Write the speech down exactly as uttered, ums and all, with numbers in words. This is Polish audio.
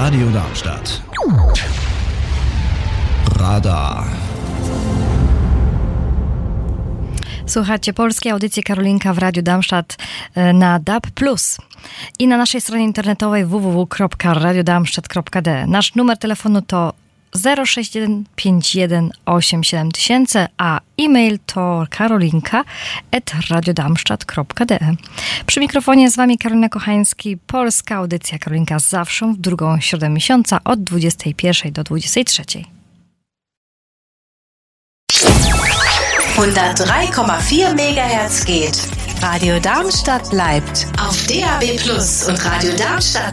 Radio Darmstadt. Radar. Słuchajcie polskiej audycji Karolinka w Radiu Darmstadt na D A B plus i na naszej stronie internetowej w w w kropka radio darmstadt kropka d e. Nasz numer telefonu to zero sześć jeden pięć jeden osiem siedem tysięcy, a e-mail to karolinka at radiodarmstadt kropka d e. Przy mikrofonie z wami Karolina Kochański, polska audycja Karolinka zawsze w drugą środę miesiąca od dwudziestej pierwszej do dwudziestej trzeciej. hundertdrei Komma vier Megahertz geht. Radio Darmstadt bleibt auf D A B plus und Radio Darmstadt